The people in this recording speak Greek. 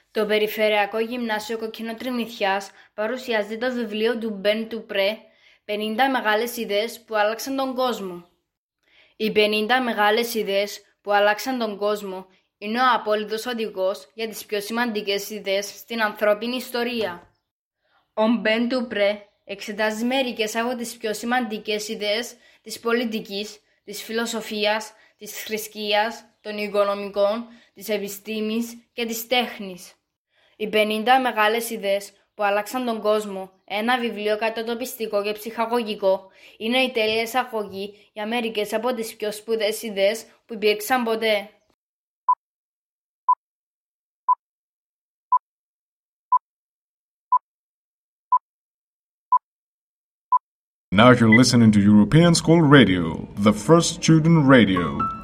Το Περιφερειακό Γυμνάσιο Κοκκινοτριμηθιάς παρουσιάζει το βιβλίο του Μπεν Τουπρέ «50 μεγάλες ιδέες που άλλαξαν τον κόσμο». Οι 50 μεγάλες ιδέες που άλλαξαν τον κόσμο είναι ο απόλυτος οδηγός για τις πιο σημαντικές ιδέες στην ανθρώπινη ιστορία. Ο Μπεν Τουπρέ εξετάζει μερικές από τις πιο σημαντικές ιδέες της πολιτικής, της φιλοσοφίας, της θρησκείας, των οικονομικών, της επιστήμης και της τέχνης. Οι 50 μεγάλες ιδέες που άλλαξαν τον κόσμο, ένα βιβλίο κατατοπιστικό και ψυχαγωγικό, είναι η τέλεια εισαγωγή για μερικές από τις πιο σπουδαίες ιδέες που υπήρξαν ποτέ. Now you're listening to European School Radio, the first student radio.